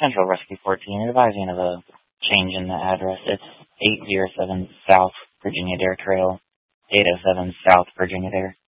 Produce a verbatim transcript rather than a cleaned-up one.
Central Rescue fourteen, advising of a change in the address. It's eight oh seven South Virginia Dare Trail, eight oh seven South Virginia Dare.